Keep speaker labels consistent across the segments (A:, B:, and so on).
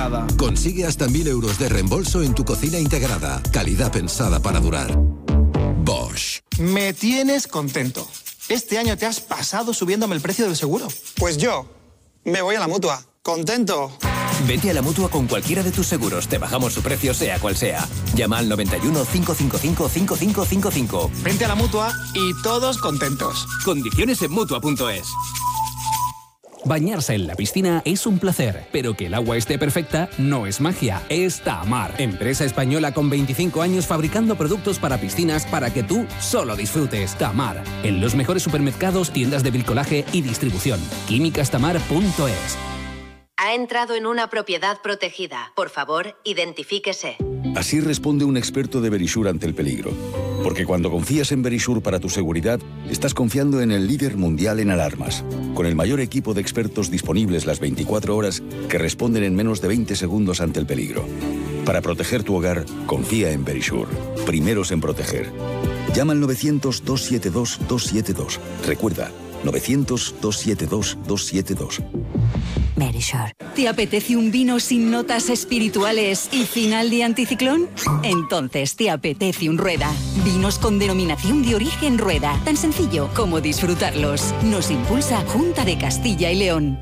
A: integrada.
B: Consigue hasta 1.000 euros de reembolso en tu cocina integrada. Calidad pensada para durar. Bosch.
C: Me tienes contento. Este año te has pasado subiéndome el precio del seguro.
D: Pues yo me voy a la Mutua. Contento.
E: Vete a la Mutua con cualquiera de tus seguros. Te bajamos su precio sea cual sea. Llama al 91 555 5555.
C: Vente a la Mutua y todos contentos.
E: Condiciones en Mutua.es.
F: Bañarse en la piscina es un placer, pero que el agua esté perfecta no es magia, es Tamar, empresa española con 25 años fabricando productos para piscinas para que tú solo disfrutes. Tamar, en los mejores supermercados, tiendas de bricolaje y distribución. químicastamar.es.
G: Ha entrado en una propiedad protegida. Por favor, identifíquese.
H: Así responde un experto de Verisure ante el peligro. Porque cuando confías en Verisure para tu seguridad, estás confiando en el líder mundial en alarmas, con el mayor equipo de expertos disponibles las 24 horas que responden en menos de 20 segundos ante el peligro. Para proteger tu hogar, confía en Verisure. Primeros en proteger. Llama al 900-272-272. Recuerda, 900-272-272.
I: Verisure. ¿Te apetece un vino sin notas espirituales y final de anticiclón? Entonces te apetece un Rueda. Vinos con denominación de origen Rueda. Tan sencillo como disfrutarlos. Nos impulsa Junta de Castilla y León.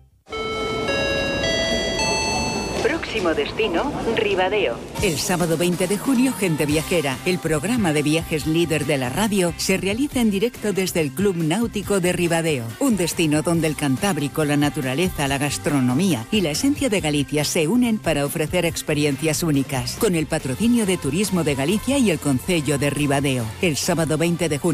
J: Próximo destino, Ribadeo.
I: El sábado 20 de junio, Gente Viajera, el programa de viajes líder de la radio, se realiza en directo desde el Club Náutico de Ribadeo. Un destino donde el Cantábrico, la naturaleza, la gastronomía y la esencia de Galicia se unen para ofrecer experiencias únicas. Con el patrocinio de Turismo de Galicia y el Concello de Ribadeo. El sábado 20 de junio.